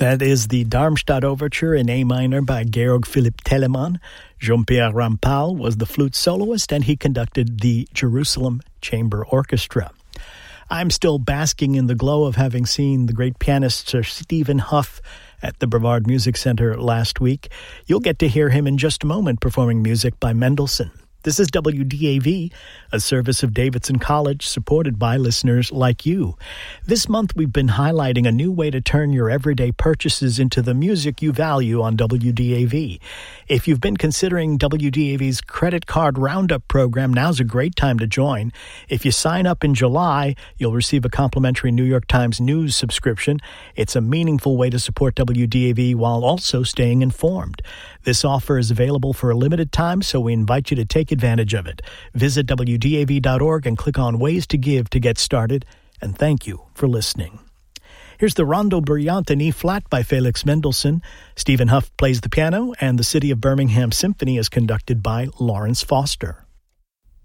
That is the Darmstadt Overture in A minor by Georg Philipp Telemann. Jean-Pierre Rampal was the flute soloist, and he conducted the Jerusalem Chamber Orchestra. I'm still basking in the glow of having seen the great pianist Sir Stephen Hough at the Brevard Music Center last week. You'll get to hear him in just a moment performing music by Mendelssohn. This is WDAV, a service of Davidson College supported by listeners like you. This month we've been highlighting a new way to turn your everyday purchases into the music you value on WDAV. If you've been considering WDAV's credit card roundup program, now's a great time to join. If you sign up in July, you'll receive a complimentary New York Times News subscription. It's a meaningful way to support WDAV while also staying informed. This offer is available for a limited time, so we invite you to take advantage of it. Visit WDAV.org and click on Ways to Give to get started, and thank you for listening. Here's the Rondo Brillante in E-flat by Felix Mendelssohn. Stephen Hough plays the piano, and the City of Birmingham Symphony is conducted by Lawrence Foster.